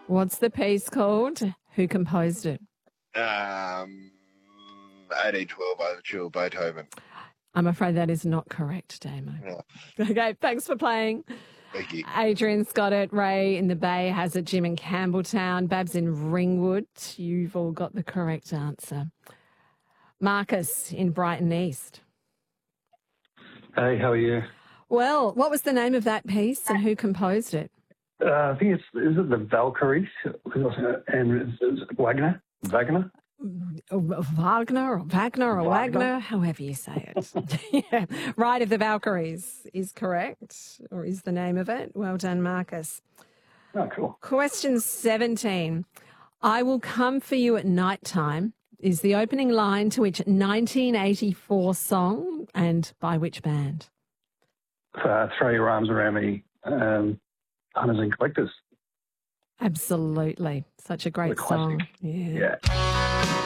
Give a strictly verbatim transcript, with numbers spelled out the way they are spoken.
What's the piece called? Who composed it? Um, eighteen twelve Overture, Beethoven. I'm afraid that is not correct, Damo. Yeah. Okay, thanks for playing. Thank you. Adrian's got it. Ray in the Bay has it. Jim in Campbelltown. Babs in Ringwood. You've all got the correct answer. Marcus in Brighton East. Hey, how are you? Well, what was the name of that piece and who composed it? Uh, I think it's, is it the Valkyries? And is it Wagner? Wagner? Wagner or Wagner or Wagner? Wagner, however you say it. Yeah. Ride of the Valkyries is correct, or is the name of it. Well done, Marcus. Oh, cool. Question seventeen. I will come for you at night time is the opening line to which nineteen eighty-four song and by which band? Uh, throw your arms around me, um, Hunters and Collectors. Absolutely. Such a great What a classic. song. Yeah. Yeah.